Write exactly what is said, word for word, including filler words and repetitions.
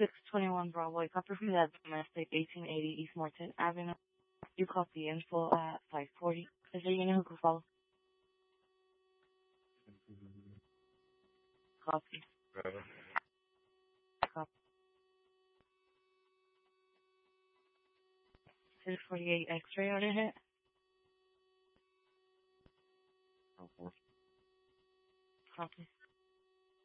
six twenty-one Broadway, Copperfield at Domestic, eighteen eighty East Morton Avenue. You copy info at five forty. Is there any who can follow? Copy. Copy. six forty-eight X-ray on your hit. Copy.